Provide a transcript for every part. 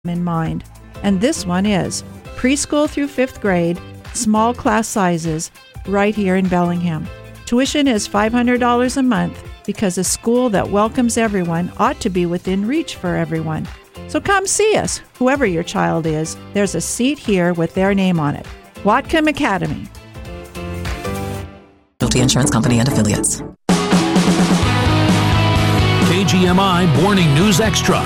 in mind. And this one is preschool through 5th grade, small class sizes, right here in Bellingham. Tuition is $500 a month because a school that welcomes everyone ought to be within reach for everyone. So come see us, whoever your child is. There's a seat here with their name on it. Whatcom Academy. Realty Insurance Company and Affiliates. KGMI Morning News Extra.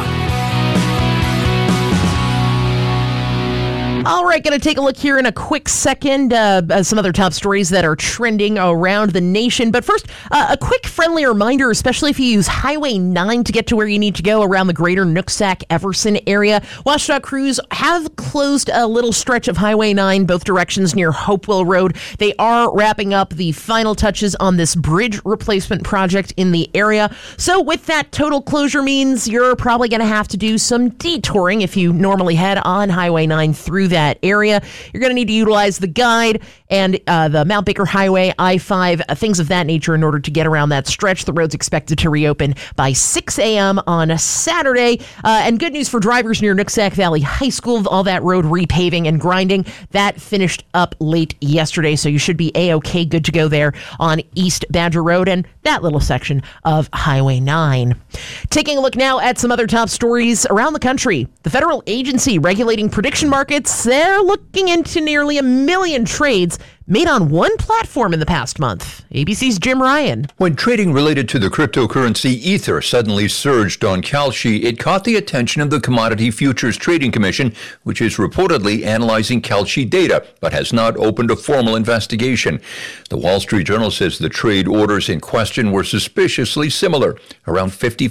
All right, going to take a look here in a quick second. Some other top stories that are trending around the nation. But first, a quick friendly reminder, especially if you use Highway 9 to get to where you need to go around the greater Nooksack, Everson area. WashDOT crews have closed a little stretch of Highway 9, both directions near Hopewell Road. They are wrapping up the final touches on this bridge replacement project in the area. So with that, total closure means you're probably going to have to do some detouring if you normally head on Highway 9 through that area. You're going to need to utilize the guide and the Mount Baker Highway, I-5, things of that nature in order to get around that stretch. The road's expected to reopen by 6 a.m. on a Saturday. And good news for drivers near Nooksack Valley High School. All that road repaving and grinding, that finished up late yesterday, so you should be A-OK, good to go there on East Badger Road and that little section of Highway 9. Taking a look now at some other top stories around the country. The federal agency regulating prediction markets, they're looking into nearly 1 million trades made on one platform in the past month. ABC's Jim Ryan. When trading related to the cryptocurrency Ether suddenly surged on Kalshi, it caught the attention of the Commodity Futures Trading Commission, which is reportedly analyzing Kalshi data, but has not opened a formal investigation. The Wall Street Journal says the trade orders in question were suspiciously similar, around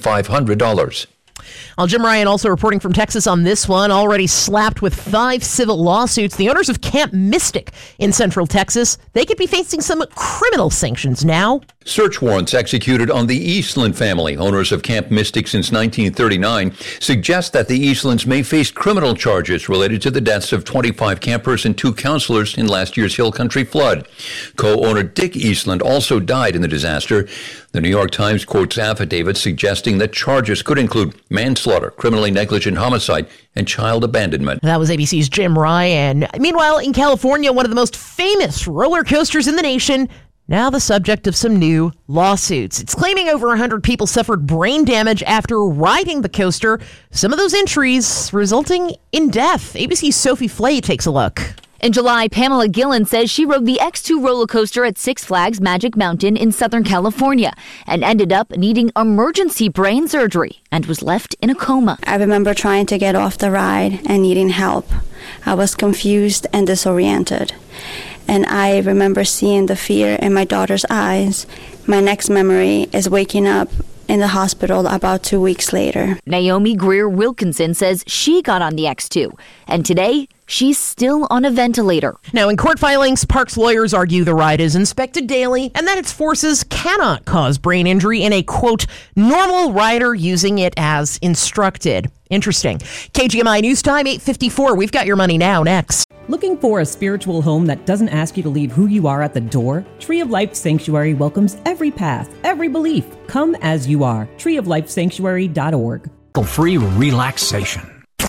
$5,500. Well, Jim Ryan also reporting from Texas on this one, already slapped with 5 civil lawsuits. The owners of Camp Mystic in Central Texas, they could be facing some criminal sanctions now. Search warrants executed on the Eastland family, owners of Camp Mystic since 1939, suggest that the Eastlands may face criminal charges related to the deaths of 25 campers and 2 counselors in last year's Hill Country flood. Co-owner Dick Eastland also died in the disaster. The New York Times quotes affidavits suggesting that charges could include manslaughter, criminally negligent homicide, and child abandonment. That was ABC's Jim Ryan. Meanwhile, in California, one of the most famous roller coasters in the nation, now the subject of some new lawsuits. It's claiming over 100 people suffered brain damage after riding the coaster. Some of those injuries resulting in death. ABC's Sophie Flay takes a look. In July, Pamela Gillen says she rode the X2 roller coaster at Six Flags Magic Mountain in Southern California and ended up needing emergency brain surgery and was left in a coma. I remember trying to get off the ride and needing help. I was confused and disoriented. And I remember seeing the fear in my daughter's eyes. My next memory is waking up in the hospital about 2 weeks later. Naomi Greer Wilkinson says she got on the X2, and today she's still on a ventilator. Now, in court filings, Park's lawyers argue the ride is inspected daily and that its forces cannot cause brain injury in a, quote, normal rider using it as instructed. Interesting. KGMI News Time, 8:54. We've got your money now. Next. Looking for a spiritual home that doesn't ask you to leave who you are at the door? Tree of Life Sanctuary welcomes every path, every belief. Come as you are. treeoflifesanctuary.org. Free relaxation.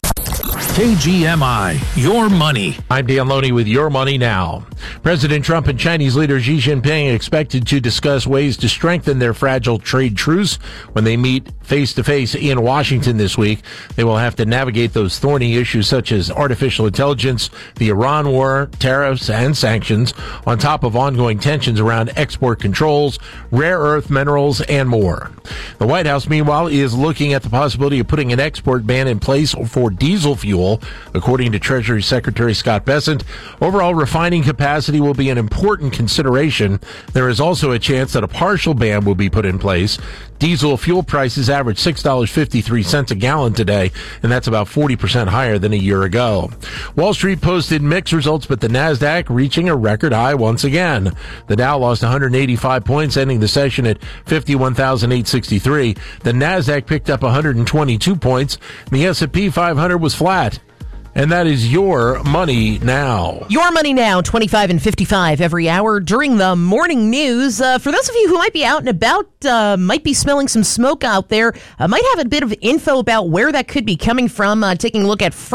KGMI, Your Money. I'm Dan Loney with Your Money Now. President Trump and Chinese leader Xi Jinping expected to discuss ways to strengthen their fragile trade truce when they meet face-to-face in Washington this week. They will have to navigate those thorny issues such as artificial intelligence, the Iran war, tariffs, and sanctions, on top of ongoing tensions around export controls, rare earth minerals, and more. The White House, meanwhile, is looking at the possibility of putting an export ban in place for diesel fuel. According to Treasury Secretary Scott Bessent, overall refining capacity will be an important consideration. There is also a chance that a partial ban will be put in place. Diesel fuel prices average $6.53 a gallon today, and that's about 40% higher than a year ago. Wall Street posted mixed results, but the Nasdaq reaching a record high once again. The Dow lost 185 points, ending the session at 51,863. The Nasdaq picked up 122 points, and the S&P 500 was flat And that is Your Money Now. Your Money Now, 25 and 55 every hour during the morning news. For those of you who might be out and about, might be smelling some smoke out there, might have a bit of info about where that could be coming from, taking a look at